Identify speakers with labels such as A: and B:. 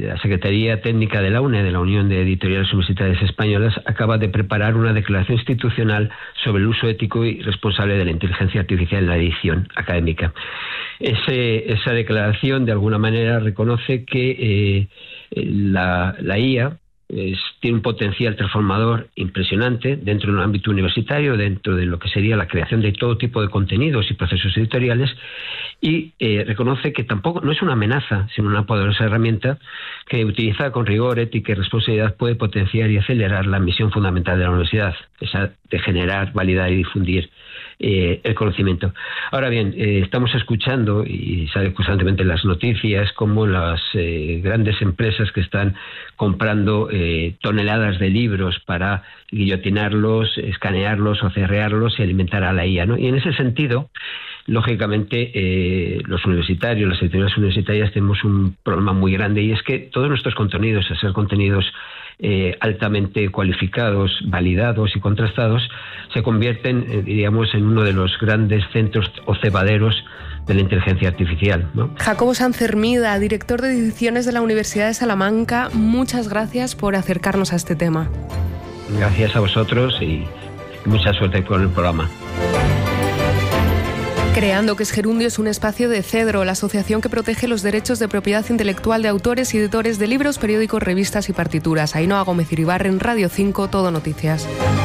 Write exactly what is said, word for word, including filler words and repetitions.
A: la Secretaría Técnica de la U N E, de la Unión de Editoriales Universitarias Españolas, acaba de preparar una declaración institucional sobre el uso ético y responsable de la inteligencia artificial en la edición académica. Ese, esa declaración, de alguna manera, reconoce que eh, la, la I A Es, tiene un potencial transformador impresionante dentro de un ámbito universitario, dentro de lo que sería la creación de todo tipo de contenidos y procesos editoriales, y eh, reconoce que tampoco no es una amenaza, sino una poderosa herramienta que, utilizada con rigor, ética y responsabilidad, puede potenciar y acelerar la misión fundamental de la universidad, esa de generar, validar y difundir eh, el conocimiento. Ahora bien, eh, estamos escuchando, y sale constantemente en las noticias, como las eh, grandes empresas que están comprando eh, toneladas de libros para guillotinarlos, escanearlos o cerrearlos y alimentar a la I A, ¿no? Y en ese sentido, lógicamente, eh, los universitarios, las editoriales universitarias, tenemos un problema muy grande, y es que todos nuestros contenidos, a ser contenidos eh, altamente cualificados, validados y contrastados, se convierten, eh, diríamos, en uno de los grandes centros o cebaderos de la inteligencia artificial, ¿no?
B: Jacobo Sanz Hermida, director de ediciones de la Universidad de Salamanca, muchas gracias por acercarnos a este tema.
A: Gracias a vosotros y mucha suerte con el programa.
B: Creando, que es Gerundio, es un espacio de Cedro, la asociación que protege los derechos de propiedad intelectual de autores y editores de libros, periódicos, revistas y partituras. Ainhoa Gómez Iribarren, Radio cinco, Todo Noticias.